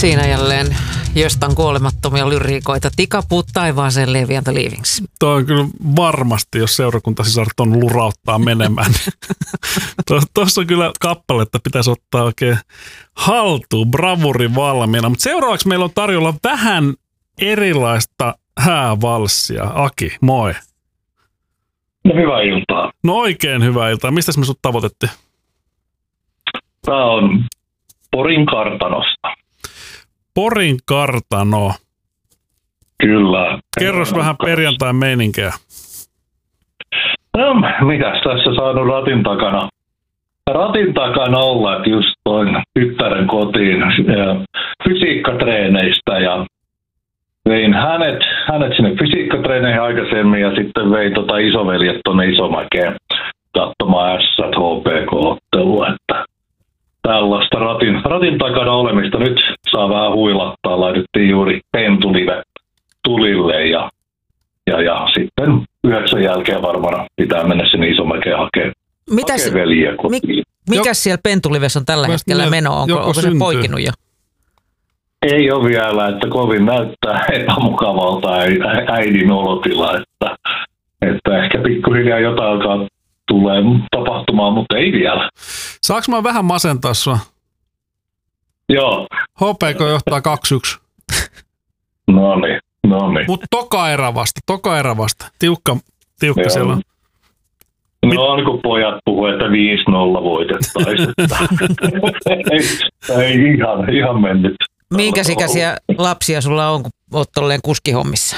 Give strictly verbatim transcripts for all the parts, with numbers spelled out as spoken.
Siinä jälleen Jöstan kuolemattomia lyriikoita. Tikapuut taivaaseen Levi and the Leavings. Tuo on kyllä varmasti, jos seurakuntasisaret on lurauttaa menemään. Tuossa on kyllä kappaletta pitäisi ottaa oikein haltuun, bravuri valmiina. Mutta seuraavaksi meillä on tarjolla vähän erilaista häävalssia. Aki, moi. No hyvää iltaa. No oikein hyvää iltaa. Mistäs me sut tavoitettiin? Tämä on Porin kartanosta. Porin kartano. Kyllä. Kerros vähän perjantain meininkiä. No, mitäs tässä saanut ratin takana? Ratin takana olla, että just toin tyttären kotiin ja fysiikkatreeneistä ja vein hänet, hänet sinne fysiikkatreeneihin aikaisemmin ja sitten vein tota isoveljet tuonne Isomäkeen katsomaan S H P K-ottelua, että tällaista ratin, ratin takana olemista. Nyt saa vähän huilattaa. Laitettiin juuri pentulive tulille ja, ja, ja sitten yhdeksän jälkeen varmaan pitää mennä sinne Isomäkeen hakemaan hake veljiä kotiin. Mik, mikäs siellä pentulivessa on tällä Mielestäni hetkellä meno? Onko, onko se poikinut jo? Ei ole vielä, että kovin näyttää epämukavalta äidin olotila, että, että ehkä pikkuhiljaa jotain alkaa tulee tapahtumaan, mutta ei vielä. Saanko mä vähän masentaa sua? Joo. H P K johtaa kaksi yksi. No niin, no niin. Mutta toka erä vasta, toka erä vasta. Tiukka, tiukka siellä on. No on, kun pojat puhuu, että viisi nolla voitettaisiin. ei, ei ihan, ihan mennyt. Minkäs ikäisiä lapsia sulla on, kun oot tolleen kuskihommissa?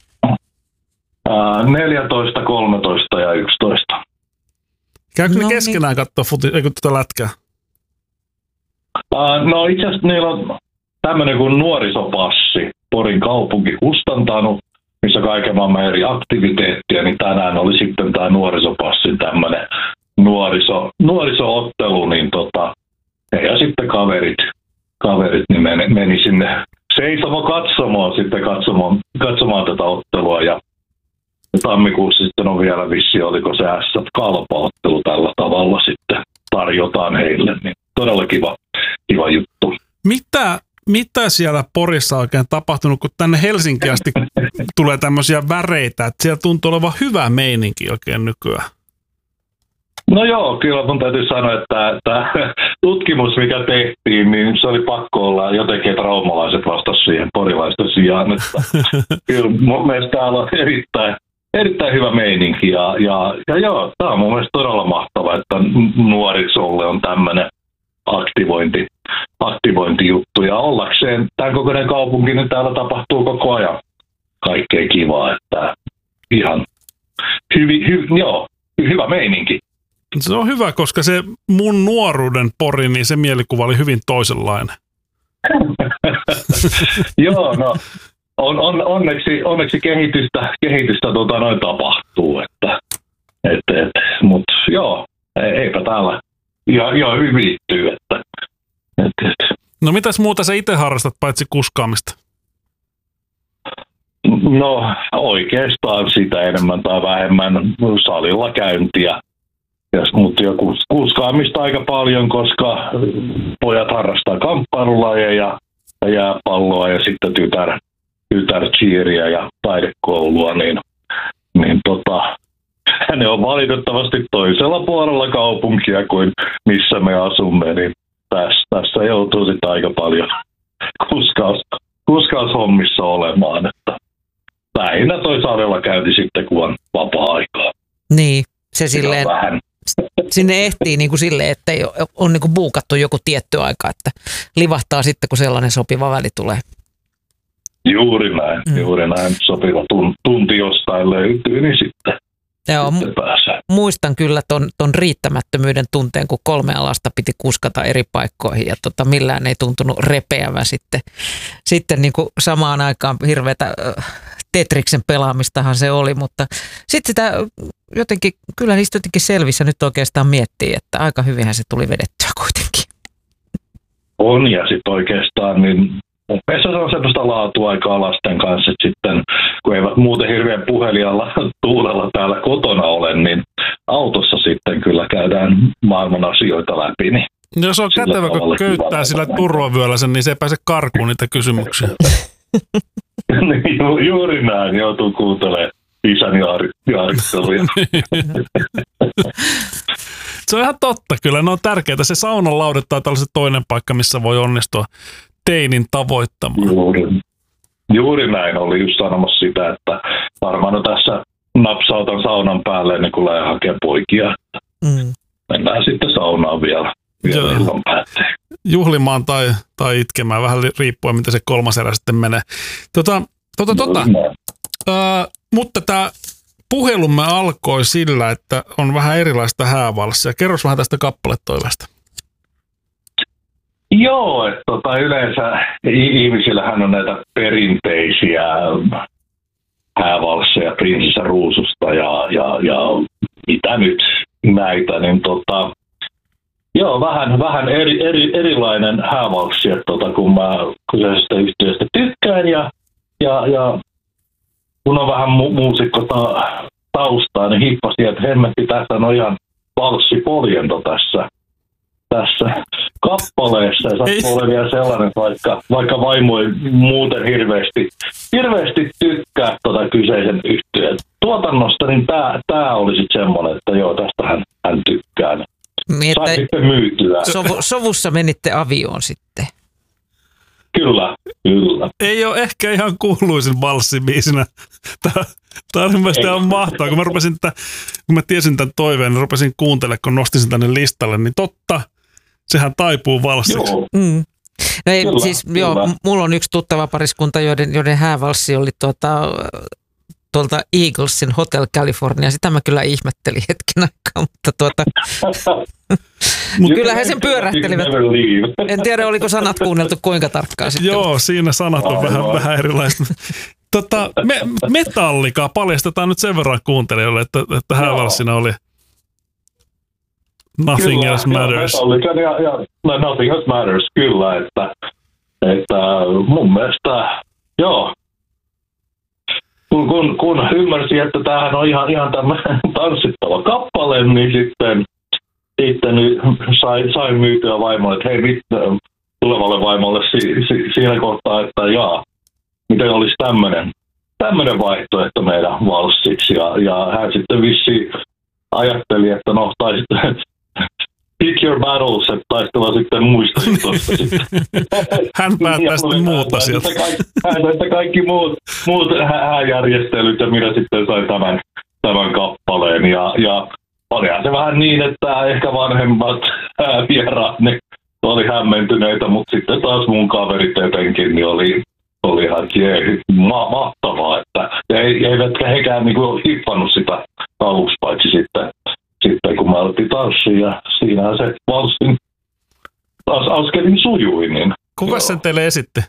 Uh, neljätoista, kolmetoista ja yksitoista. Käykö No ne niin. keskenään katsoa futi, eikö tätä lätkää? Uh, no itse asiassa niillä on tämmöinen kuin nuorisopassi. Porin kaupunki kustantanut, missä kaiken maailman eri aktiviteettia, niin tänään oli sitten tämä nuorisopassin tämmöinen nuoriso, nuorisoottelu, niin tota, ja sitten kaverit, kaverit niin meni, meni sinne seisomo katsomaan sitten katsomaan, katsomaan tätä ottelua ja tammikuussa sitten on vielä vissi, oliko se S-kalpaottelu tällä tavalla sitten tarjotaan heille, niin todella kiva, kiva juttu. Mitä, mitä siellä Porissa on oikein tapahtunut, kun tänne Helsinkiin asti tulee tämmöisiä väreitä, että siellä tuntuu olevan hyvä meininki oikein nykyään? No joo, kyllä mun täytyy sanoa, että tämä tutkimus, mikä tehtiin, niin se oli pakko olla jotenkin, että raumalaiset vastasivat siihen porilaisten sijaan. Että kyllä mun mielestä täällä on erittäin, erittäin hyvä meininki ja, ja, ja joo, tämä on mun mielestä todella mahtava, että nuorisolle on tämmöinen aktivointi, aktivointijuttu ja ollakseen tämän kokoinen kaupunki, niin täällä tapahtuu koko ajan kaikkea kivaa, että ihan hyvi, hy, joo, hyvä meininki. Se on hyvä, koska se mun nuoruuden Pori, niin se mielikuva oli hyvin toisenlainen. Joo, no on, on, onneksi, onneksi kehitystä, kehitystä tota, noin tapahtuu, että, et, et, mutta joo, eipä täällä ja, ja hyvittyy, että et, et. No mitäs muuta sä itse harrastat paitsi kuskaamista? No oikeastaan sitä enemmän tai vähemmän salilla käyntiä. Mutta jo kuskaamista aika paljon, koska pojat harrastaa kamppailulajeja ja jääpalloa ja sitten tytär, tytär cheeriä ja taidekoulua, niin, niin tota, ne on valitettavasti toisella puolella kaupunkia kuin missä me asumme, niin tässä, tässä joutuu sitten aika paljon kuskaus, kuskaushommissa olemaan, että lähinnä toi salilla käynti sitten, kun on vapaa-aikaa. Niin, se silleen, vähän. sinne ehtii niin kuin silleen, että on niin kuin buukattu joku tietty aika, että livahtaa sitten, kun sellainen sopiva väli tulee. Juuri näin, mm. juuri näin. Sopiva tunti jostain löytyy, niin sitten, Joo, sitten pääsee. Muistan kyllä ton, ton riittämättömyyden tunteen, kun kolme alasta piti kuskata eri paikkoihin ja tota, millään ei tuntunut repeävän sitten. Sitten niin kuin samaan aikaan hirveätä äh, Tetriksen pelaamistahan se oli, mutta sitten sitä jotenkin, kyllä niistä jotenkin selvissä nyt oikeastaan miettii, että aika hyvinhän se tuli vedettyä kuitenkin. On ja sitten oikeastaan niin se on sellaista laatuaikaa lasten kanssa, että sitten kun eivät muuten hirveän puhelijalla tuulella täällä kotona ole, niin autossa sitten kyllä käydään maailman asioita läpi, niin Jos on kätevä, kun köyttää sillä turvavyöllä, niin se ei pääse karkuun niitä kysymyksiä. Niin, ju, juuri näin, joutuu kuuntelemaan isän jaaritteluja. Se on ihan totta, kyllä ne on tärkeää. Se saunan laudet tai tällaiset toinen paikka, missä voi onnistua teinin tavoittamaan. Juuri, juuri näin, oli just sanomassa sitä, että varmaan no tässä napsautan saunan päälle ennen kuin lähden hakemaan poikia. Mm. Mennään sitten saunaan vielä, vielä ilman päätteen. Juhlimaan tai, tai itkemään, vähän riippuen, mitä se kolmas erä sitten menee. Tota, tota, tota. Äh, mutta tämä puhelumme alkoi sillä, että on vähän erilaista häävalssia. Kerros vähän tästä kappaletoiveesta. Joo, että tota, yleensä ihmisillähän on näitä perinteisiä häävalsseja Prinsessa Ruususta ja, ja, ja mitä nyt näitä, niin tota, joo, vähän, vähän eri, eri, erilainen häävalssi, että tota, kun mä kyseisestä yhtiöstä tykkään ja, ja, ja kun on vähän mu- muusikko ta- taustaa, niin hippasin, että hemmetti, tässä on ihan valssipoljento tässä, tässä kappaleessa. Ja saattaa olla vielä sellainen, että vaikka, vaikka vaimo ei muuten hirveästi, hirveästi tykkää tuota kyseisen yhtiön tuotannosta, niin tää, tää oli sitten semmoinen, että joo, tästä hän, hän tykkää. Niin, sai sitten myytyä. Sovu, sovussa menitte avioon sitten. Kyllä, kyllä. Ei ole ehkä ihan kuuluisin valssibiisinä. Tämä on mielestäni ihan mahtavaa. Kun mä, rupesin tätä, kun mä tiesin tämän toiveen, niin rupesin kuuntelemaan, kun nostin sen tänne listalle, niin totta, sehän taipuu valssiksi. Joo. Mm. No ei, kyllä, siis, kyllä. Joo, mulla on yksi tuttava pariskunta, joiden, joiden häävalssi oli tuota, tuolta Eaglesin Hotel California. Sitä mä kyllä ihmettelin hetken aikaa, mutta tuota... Mutta kyllä he sen pyörähtelivät. En tiedä, oliko sanat kuunneltu kuinka tarkkaan sitten. Joo, siinä sanat on vähän, vähän erilaiset. Tota, me, Metallica paljastetaan nyt sen verran kuuntelijoille, että, että häävalssina oli Nothing kyllä, Else Matters. Metallica ja, ja Nothing Else Matters, kyllä. Että, että mun mielestä, joo. Kun, kun, kun ymmärsin, että tämähän on ihan, ihan tämmöinen tanssittava kappale, niin sitten Sitten sai, sai myytyä vaimolle, että hei, mit, tulevalle vaimolle si, si, siinä kohtaa, että jaa, miten olisi tämmöinen, tämmöinen vaihtoehto meidän valssiksi. Ja, ja hän sitten vissiin ajatteli, että no, tai sitten pick your battles, että taistella sitten muista jutusta. Hän päättää sitten muut asiat. Hän että kaikki muut, muut hääjärjestelyt ja minä sitten sain tämän, tämän kappaleen. Ja, ja olihan se vähän niin, että ehkä vanhemmat vieraat niin oli hämmentyneitä, mutta sitten taas mun kaverit etenkin niin oli, oli ihan jee, ma- mahtavaa, että eivätkä hekään niinku hippannut sitä aluksi, paitsi sitten, sitten kun mä aloitin tanssia ja siinähän se valssin taas askelin sujui. Niin, kuka sen teille esitti?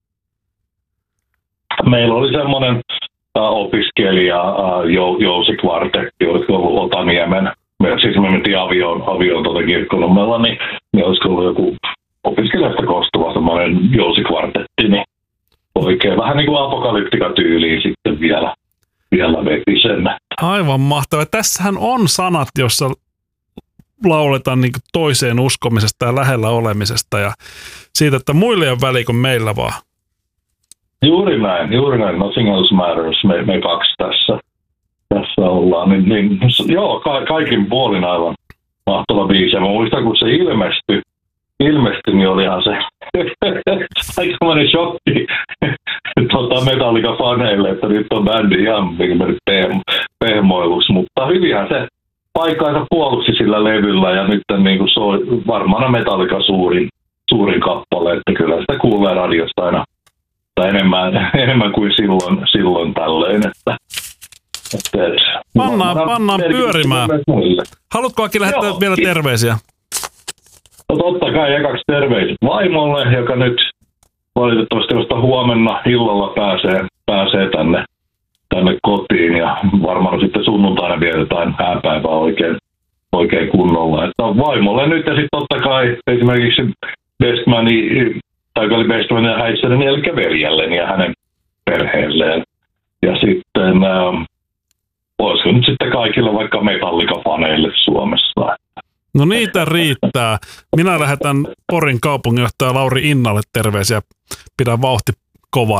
Meillä oli semmoinen opiskelija uh, Jousi Kvartetti, olisiko ollut Otaniemen. Me, siis me mentiin avioon, avioon tuota Kirkkonummella, niin, niin olisiko ollut joku opiskelijasta koostuva semmoinen Jousi Kvartetti, niin oikein vähän niin kuin apokalyptika-tyyliin sitten vielä, vielä veti sen. Aivan mahtavaa. Tässähän on sanat, jossa lauletaan niin kuin toiseen uskomisesta ja lähellä olemisesta ja siitä, että muille on väliä kuin meillä vaan. Juuri näin, juuri näin. Nothing Else Matters. Me, me kaksi tässä, tässä ollaan. Niin, niin, joo, ka- kaikin puolin aivan mahtava biisi. Mä muistan, kun se ilmestyi, ilmestyi niin olihan se aikamoinen shokki tota Metallica-faneille, että nyt on bändi ihan mennyt pehmoiluksi. Mutta hyvinhän se paikkaansa puolusti sillä levyllä ja nyt niin kuin se on varmaan Metallica suurin, suurin kappale, että kyllä sitä kuulee radiosta aina. Enemmän, enemmän kuin silloin, silloin tällöin. Että, että, pannaan pannaan pyörimään. Haluatko Aki lähettää Joo, vielä terveisiä? No totta kai ekaksi terveiset vaimolle, joka nyt valitettavasti vasta huomenna illalla pääsee, pääsee tänne, tänne kotiin. Ja varmaan sitten sunnuntaina vietetään hääpäivää oikein, oikein kunnolla. Että vaimolle nyt ja sitten totta kai esimerkiksi Bestmani tai oli Bestmanin ja Häissänen, eli veljälleen ja hänen perheelleen. Ja sitten, äh, olisiko nyt sitten kaikille vaikka Metallica-faneille Suomessa. No niitä riittää. Minä lähetän Porin kaupunginjohtaja Lauri Innalle terveisiä. Pidän vauhti kovan.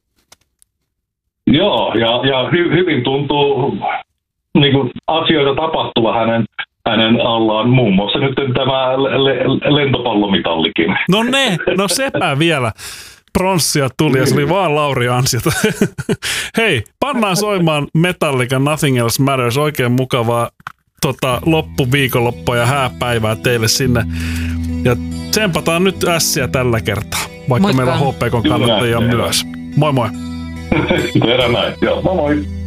Joo, ja, ja hy, hyvin tuntuu niin kuin asioita tapahtuva hänen, hänen allaan. Muun muassa nyt tämä le, lentopallomitallikin. No ne, no sepä vielä. Pronssia tuli ja se oli vaan Lauri ansiota. Hei, pannaan soimaan Metallica Nothing Else Matters. Oikein mukavaa tota, loppuviikonloppua ja hääpäivää teille sinne. Ja tsempataan nyt ässiä tällä kertaa, vaikka Moikka. meillä on H P K kannattajia myös. Moi moi. Terä näin. Joo, moi moi.